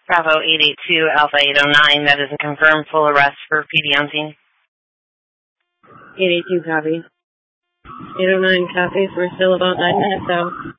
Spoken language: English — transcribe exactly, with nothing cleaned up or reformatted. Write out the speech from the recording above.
Bravo eight eight two, Alpha eight oh nine. That is a confirmed full arrest for P D on scene. eight eight two, copy. eight oh nine, copy. We're still about nine minutes out.